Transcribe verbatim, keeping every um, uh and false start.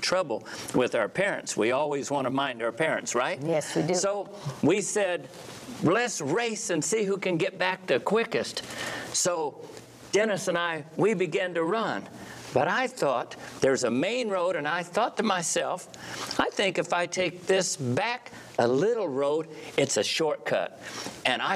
trouble with our parents. We always want to mind our parents, right? Yes, we do. So we said, let's race and see who can get back the quickest. So Dennis and I, we began to run. But I thought, there's a main road, and I thought to myself, I think if I take this back a little road, it's a shortcut. And I